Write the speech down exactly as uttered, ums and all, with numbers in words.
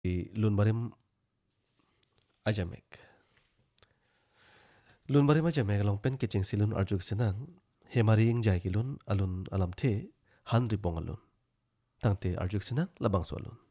lun barim ajamek. Lun barim ajamek long pen kecing silun arjuk senang. Hemari ing jai kilun alun alam the han ribong alun. Tangte arjuk senang labang so alun.